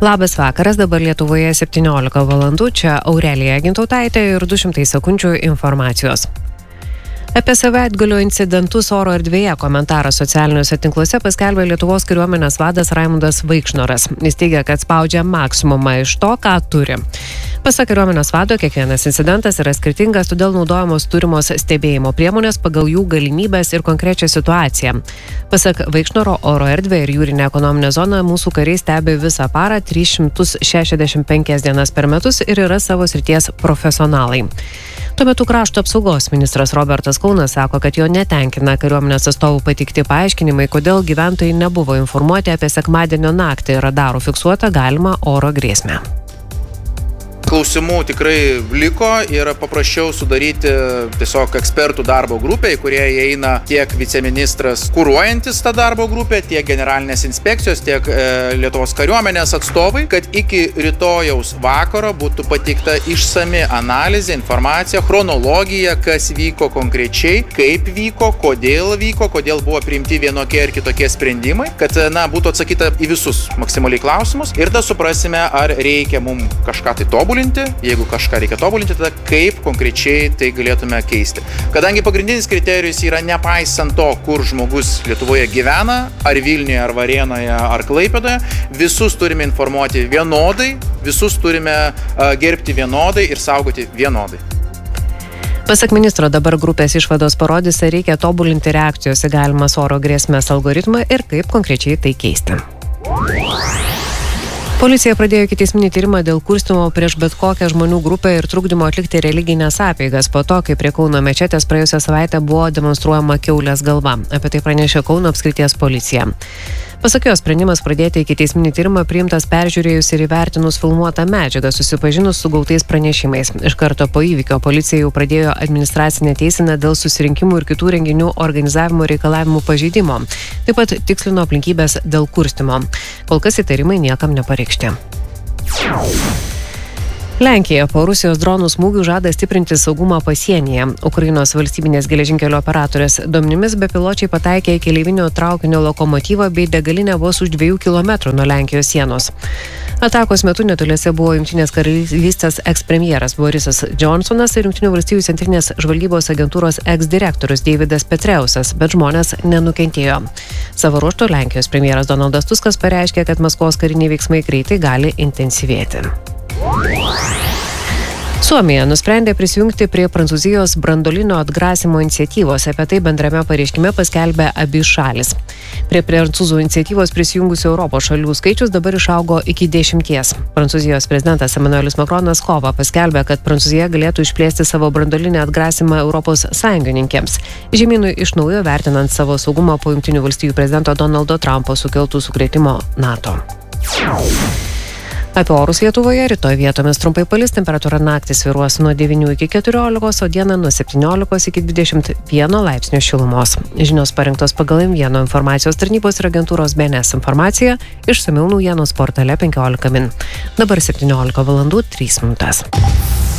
Labas vakaras, dabar Lietuvoje 17 valandų, čia Aurelija Gintautaitė ir 200 sekundžių informacijos. Apie savaitgalio incidentus oro erdvėje komentarą socialiniuose tinkluose paskelbė Lietuvos kariuomenės vadas Raimundas Vaikšnoras. Jis teigia, kad spaudžia maksimumą iš to, ką turi. Pasak kariuomenės vado, kiekvienas incidentas yra skirtingas, todėl naudojamos turimos stebėjimo priemonės pagal jų galimybės ir konkrečią situaciją. Pasak Vaikšnoro, oro erdvę ir jūrinę ekonominę zoną mūsų kariai stebi visą parą 365 dienas per metus ir yra savo srities profesionalai. Tuo metu krašto apsaugos ministras Robertas Kaunas sako, kad jo netenkina kariuomenės atstovų pateikti paaiškinimai, kodėl gyventojai nebuvo informuoti apie sekmadienio naktį radarų fiksuotą galimą oro grėsmę. Klausimų tikrai liko ir paprašiau sudaryti tiesiog ekspertų darbo grupę, į kurią įeina tiek viceministras kuruojantis tą darbo grupę, tiek generalinės inspekcijos, tiek Lietuvos kariuomenės atstovai, kad iki rytojaus vakaro būtų pateikta išsami analizė, informacija, chronologija, kas vyko konkrečiai, kaip vyko, kodėl buvo priimti vienokie ir kitokie sprendimai, kad būtų atsakyta į visus maksimaliai klausimus ir tada suprasime, ar reikia mums kažką tai tobulinti. Jeigu kažką reikia tobulinti, tada kaip konkrečiai tai galėtume keisti. Kadangi pagrindinis kriterijus yra nepaisant to, kur žmogus Lietuvoje gyvena, ar Vilniuje, ar Varėnoje, ar Klaipėdoje, visus turime informuoti vienodai, visus turime gerbti vienodai ir saugoti vienodai. Pasak ministro, dabar grupės išvados parodys, ar reikia tobulinti reakcijos į galimas oro grėsmės algoritmą ir kaip konkrečiai tai keisti. Policija pradėjo ikiteisminį tyrimą dėl kurstymo prieš bet kokią žmonių grupę ir trukdymo atlikti religinės apeigas po to, kai prie Kauno mečetės praėjusią savaitę buvo demonstruojama kiaulės galva. Apie tai pranešė Kauno apskrities policija. Pasak jos, sprendimas pradėti ikiteisminį tyrimą priimtas peržiūrėjus ir įvertinus filmuotą medžiagą, susipažinus su gautais pranešimais. Iš karto po įvykio policija jau pradėjo administracinę teiseną dėl susirinkimų ir kitų renginių organizavimo reikalavimų pažeidimo. Taip pat tikslino aplinkybės dėl kurstymo. Kol kas įtarimai niekam nepareikšti. Lenkija po Rusijos dronų smūgių žada stiprinti saugumą pasienyje. Ukrainos valstybinės geležinkelio operatorės duomenimis bepiločiai pataikė į keleivinio traukinio lokomotyvą bei degalinę vos už 2 kilometrų nuo Lenkijos sienos. Atakos metu netoliese buvo Jungtinės karalystės ekspremjeras Borisas Johnsonas ir Jungtinių valstijų centrinės žvalgybos agentūros eksdirektorius Davidas Petreusas, bet žmonės nenukentėjo. Savo ruožtu Lenkijos premjeras Donaldas Tuskas pareiškė, kad Maskvos kariniai veiksmai greitai gali intensyvėti. Suomija nusprendė prisijungti prie Prancūzijos branduolinio atgrasimo iniciatyvos. Apie tai bendrame pareiškime paskelbė abi šalis. Prie prancūzų iniciatyvos prisijungusių Europos šalių skaičius dabar išaugo iki 10. Prancūzijos prezidentas Emmanuelis Macronas kovą paskelbė, kad Prancūzija galėtų išplėsti savo branduolinį atgrasimą Europos sąjungininkėms. Žemynui iš naujo vertinant savo saugumą po Jungtinių valstijų prezidento Donaldo Trumpo sukeltų sukrėtimo NATO. Apie orus Lietuvoje rytoj vietomis trumpai palis, temperatūra naktį svyruos nuo 9 iki 14, o dieną nuo 17 iki 21 laipsnių šilumos. Žinios parengtos pagal M1 informacijos tarnybos ir agentūros BNS informacija, išsamiau naujienų portale 15 min. Dabar 17 valandų 3 minutės.